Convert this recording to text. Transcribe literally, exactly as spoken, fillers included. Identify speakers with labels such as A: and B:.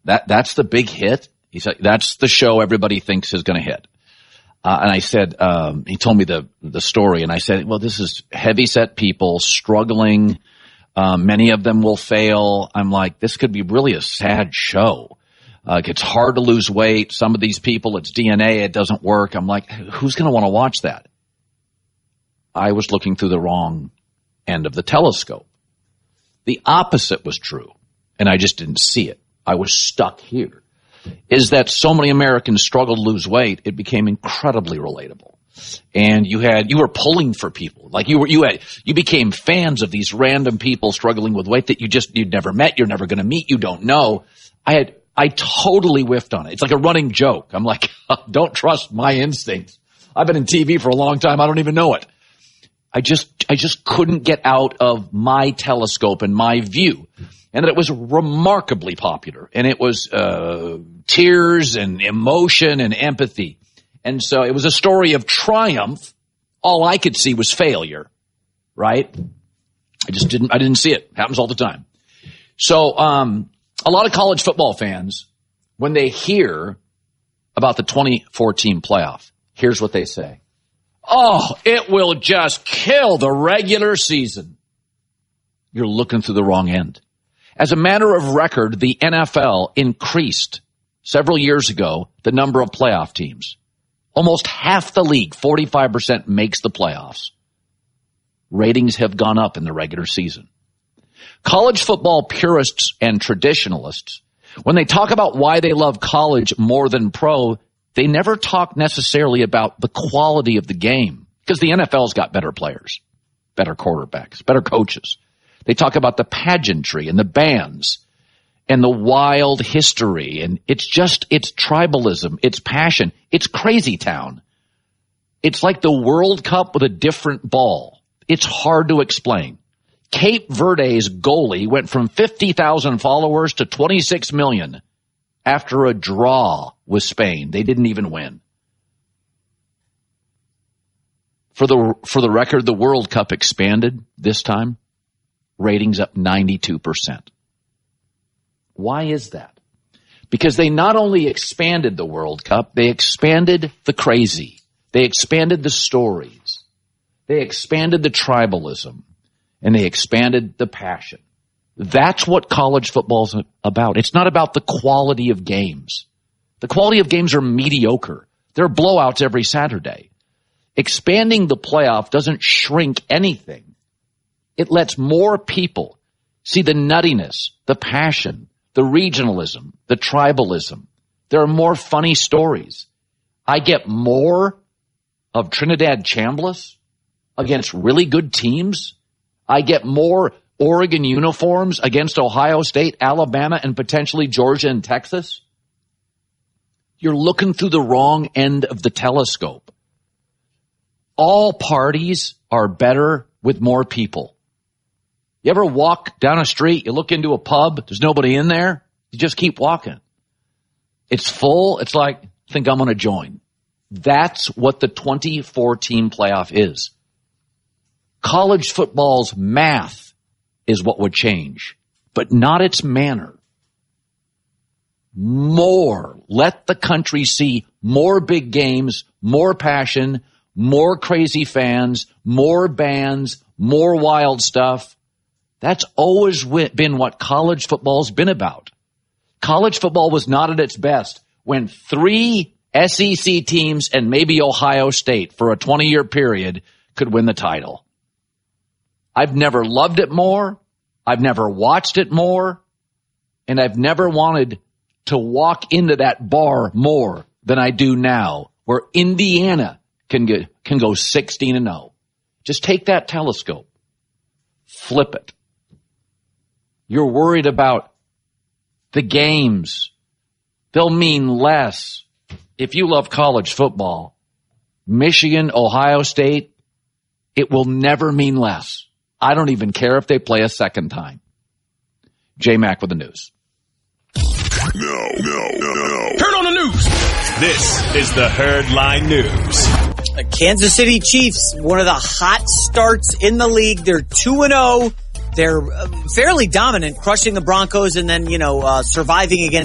A: That that's the big hit. He said, that's the show everybody thinks is going to hit. Uh, and I said, um, he told me the, the story, and I said, well, this is heavy-set people struggling. Um, many of them will fail. I'm like, this could be really a sad show. Uh, it's hard to lose weight. Some of these people, it's D N A. It doesn't work. I'm like, who's going to want to watch that? I was looking through the wrong end of the telescope. The opposite was true, and I just didn't see it. I was stuck here. Is that so many Americans struggle to lose weight, it became incredibly relatable. And you had, you were pulling for people. Like you were, you had, you became fans of these random people struggling with weight that you just, you'd never met, you're never going to meet, you don't know. I had, I totally whiffed on it. It's like a running joke. I'm like, don't trust my instincts. I've been in T V for a long time. I don't even know it. I just, I just couldn't get out of my telescope and my view. And it was remarkably popular. And it was, uh, tears and emotion and empathy. And so it was a story of triumph. All I could see was failure, right? I just didn't, I didn't see it. Happens all the time. So, um, a lot of college football fans, when they hear about the twenty fourteen playoff, here's what they say. Oh, it will just kill the regular season. You're looking through the wrong end. As a matter of record, the N F L increased several years ago the number of playoff teams. Almost half the league, forty-five percent, makes the playoffs. Ratings have gone up in the regular season. College football purists and traditionalists, when they talk about why they love college more than pro, they never talk necessarily about the quality of the game, because the N F L's got better players, better quarterbacks, better coaches. They talk about the pageantry and the bands and the wild history, and it's just, it's tribalism, it's passion, it's crazy town. It's like the World Cup with a different ball. It's hard to explain. Cape Verde's goalie went from fifty thousand followers to twenty-six million after a draw with Spain. They didn't even win. For the, for the record, the World Cup expanded this time. Ratings up ninety-two percent. Why is that? Because they not only expanded the World Cup, they expanded the crazy. They expanded the stories. They expanded the tribalism. And they expanded the passion. That's what college football's about. It's not about the quality of games. The quality of games are mediocre. There are blowouts every Saturday. Expanding the playoff doesn't shrink anything. It lets more people see the nuttiness, the passion, the regionalism, the tribalism. There are more funny stories. I get more of Trinidad Chambliss against really good teams. I get more Oregon uniforms against Ohio State, Alabama, and potentially Georgia and Texas. You're looking through the wrong end of the telescope. All parties are better with more people. You ever walk down a street, you look into a pub, there's nobody in there, you just keep walking. It's full, it's like, I think I'm going to join. That's what the twenty fourteen playoff is. College football's math is what would change, but not its manner. More. Let the country see more big games, more passion, more crazy fans, more bands, more wild stuff. That's always been what college football's been about. College football was not at its best when three S E C teams and maybe Ohio State for a twenty-year period could win the title. I've never loved it more. I've never watched it more. And I've never wanted to walk into that bar more than I do now, where Indiana can get, can go sixteen and oh. Just take that telescope. Flip it. You're worried about the games. They'll mean less. If you love college football, Michigan, Ohio State, it will never mean less. I don't even care if they play a second time. J-Mac with the news.
B: No, no, no, no. Heard on the news. This is the Herdline News.
C: The Kansas City Chiefs, one of the hot starts in the league. They're two and oh. They're fairly dominant, crushing the Broncos and then, you know, uh, surviving against